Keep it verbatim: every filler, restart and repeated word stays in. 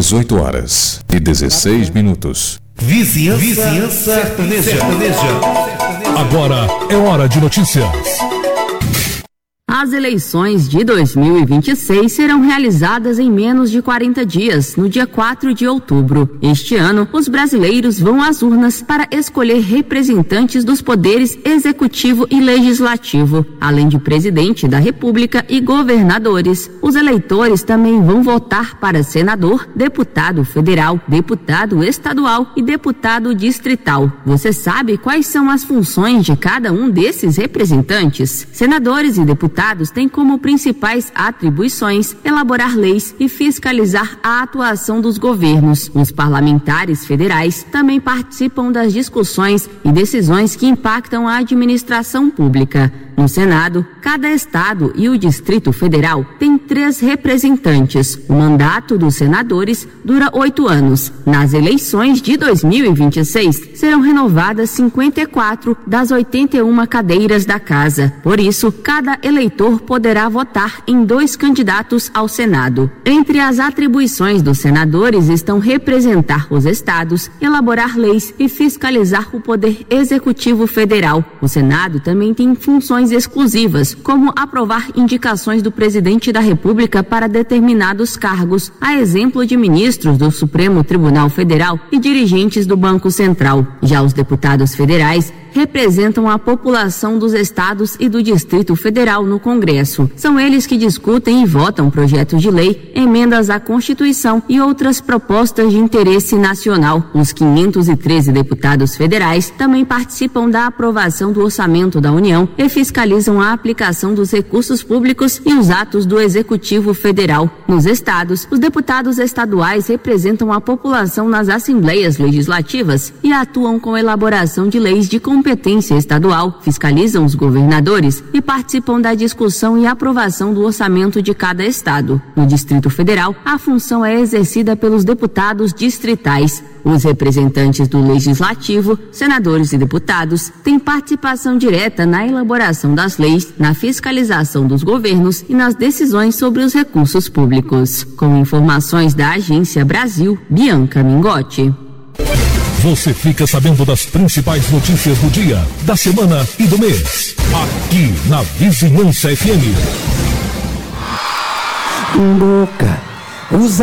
dezoito horas e dezesseis minutos. Vizinhança, Vizinhança sertaneja. sertaneja. Agora é hora de notícias. As eleições de dois mil e vinte e seis serão realizadas em menos de quarenta dias, no dia quatro de outubro. Este ano, os brasileiros vão às urnas para escolher representantes dos poderes executivo e legislativo, além de presidente da República e governadores. Os eleitores também vão votar para senador, deputado federal, deputado estadual e deputado distrital. Você sabe quais são as funções de cada um desses representantes? Senadores e deputados têm como principais atribuições elaborar leis e fiscalizar a atuação dos governos. Os parlamentares federais também participam das discussões e decisões que impactam a administração pública. No Senado, cada estado e o Distrito Federal tem três representantes. O mandato dos senadores dura oito anos. Nas eleições de dois mil e vinte e seis, serão renovadas cinquenta e quatro das oitenta e uma cadeiras da casa. Por isso, cada eleitor poderá votar em dois candidatos ao Senado. Entre as atribuições dos senadores estão representar os estados, elaborar leis e fiscalizar o poder executivo federal. O Senado também tem funções exclusivas, como aprovar indicações do presidente da República para determinados cargos, a exemplo de ministros do Supremo Tribunal Federal e dirigentes do Banco Central. Já os deputados federais representam a população dos estados e do Distrito Federal no Congresso. São eles que discutem e votam projetos de lei, emendas à Constituição e outras propostas de interesse nacional. Os quinhentos e treze deputados federais também participam da aprovação do orçamento da União e fiscalizam a aplicação dos recursos públicos e os atos do Executivo Federal. Nos estados, os deputados estaduais representam a população nas assembleias legislativas e atuam com a elaboração de leis de competência estadual, fiscalizam os governadores e participam da discussão e aprovação do orçamento de cada estado. No Distrito Federal, a função é exercida pelos deputados distritais. Os representantes do Legislativo, senadores e deputados, têm participação direta na elaboração das leis, na fiscalização dos governos e nas decisões sobre os recursos públicos. Com informações da Agência Brasil, Bianca Mingotti. Você fica sabendo das principais notícias do dia, da semana e do mês. Aqui na Vizinhança F M. Boca. Usa